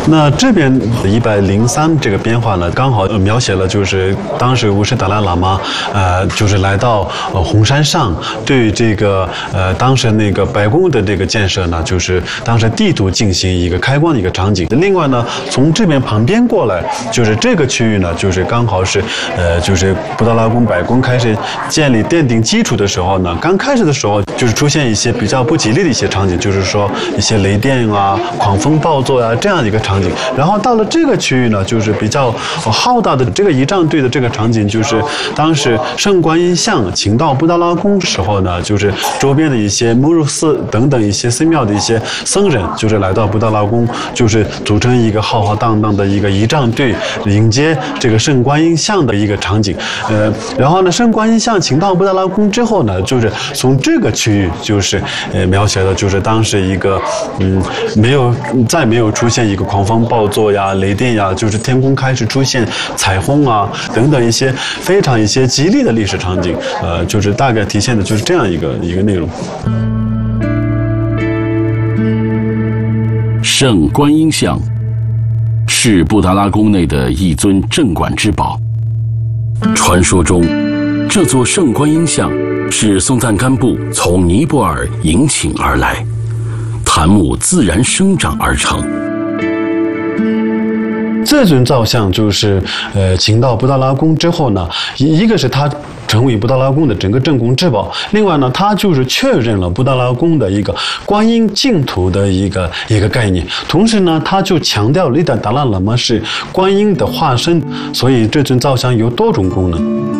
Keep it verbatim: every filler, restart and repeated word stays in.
那这边一百零三这个编画呢，刚好描写了就是当时五世达赖喇嘛，呃，就是来到呃红山上，对这个呃当时那个白宫的这个建设呢，就是当时地图进行一个开光的一个场景。另外呢，从这边旁边过来，就是这个区域呢，就是刚好是呃就是布达拉宫白宫开始建立奠定基础的时候呢，刚开始的时候就是出现一些比较不吉利的一些场景，就是说一些雷电啊、狂风暴作啊这样的一个场景。然后到了这个区域呢，就是比较浩大的这个仪仗队的这个场景，就是当时圣观音像请到布达拉宫的时候呢，就是周边的一些摩入寺等等一些寺庙的一些僧人，就是来到布达拉宫，就是组成一个浩浩荡荡的一个仪仗队，迎接这个圣观音像的一个场景。呃，然后呢，圣观音像请到布达拉宫之后呢，就是从这个区域就是呃描写的就是当时一个嗯没有再没有出现一个狂风暴作呀、雷电呀，就是天空开始出现彩虹啊等等一些非常一些吉利的历史场景，呃，就是大概体现的就是这样一个一个内容。 圣观音像是布达拉宫内的一尊镇馆之宝。传说中，这座圣观音像是松赞干布从尼泊尔迎请而来，檀木自然生长而成。 这尊造像就是呃请到布达拉宫之后呢，一一个是它成为布达拉宫的整个镇宫之宝，另外呢，它就是确认了布达拉宫的一个观音净土的一个一个概念，同时呢，它就强调利达达赖喇嘛是观音的化身，所以这尊造像有多种功能。